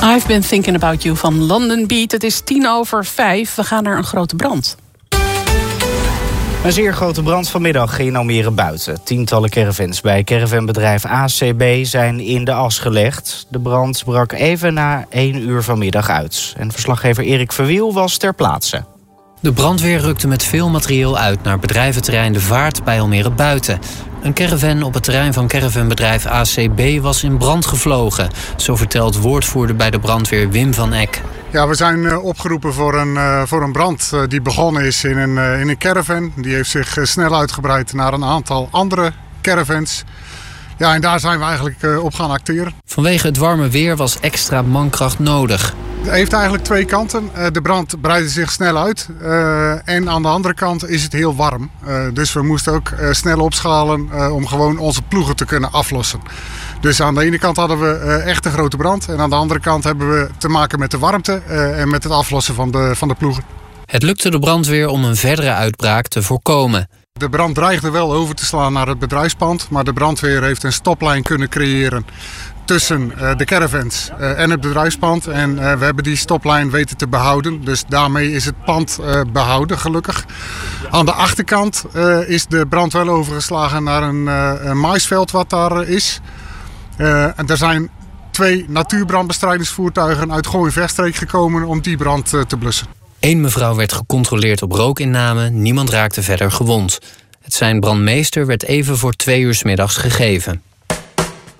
I've been thinking about you van London Beat. Het is 5:10. We gaan naar een grote brand. Een zeer grote brand vanmiddag in Almere buiten. Tientallen caravans bij caravanbedrijf ACB zijn in de as gelegd. De brand brak even na 1 uur vanmiddag uit. En verslaggever Erik Verwiel was ter plaatse. De brandweer rukte met veel materieel uit naar bedrijventerrein De Vaart bij Almere buiten. Een caravan op het terrein van caravanbedrijf ACB was in brand gevlogen. Zo vertelt woordvoerder bij de brandweer Wim van Eck. Ja, we zijn opgeroepen voor een brand die begonnen is in een caravan. Die heeft zich snel uitgebreid naar een aantal andere caravans. Ja, en daar zijn we eigenlijk op gaan acteren. Vanwege het warme weer was extra mankracht nodig. Het heeft eigenlijk 2 kanten. De brand breidde zich snel uit. En aan de andere kant is het heel warm. Dus we moesten ook snel opschalen om gewoon onze ploegen te kunnen aflossen. Dus aan de ene kant hadden we echt een grote brand. En aan de andere kant hebben we te maken met de warmte en met het aflossen van de ploegen. Het lukte de brandweer om een verdere uitbraak te voorkomen. De brand dreigde wel over te slaan naar het bedrijfspand. Maar de brandweer heeft een stoplijn kunnen creëren tussen de caravans en het bedrijfspand. En we hebben die stoplijn weten te behouden. Dus daarmee is het pand behouden, gelukkig. Aan de achterkant is de brand wel overgeslagen naar een maisveld wat daar is. En er zijn 2 natuurbrandbestrijdingsvoertuigen uit Gooi-Vechtstreek gekomen om die brand te blussen. 1 mevrouw werd gecontroleerd op rookinname, niemand raakte verder gewond. Het sein brandmeester werd even voor 2 uur 's middags gegeven.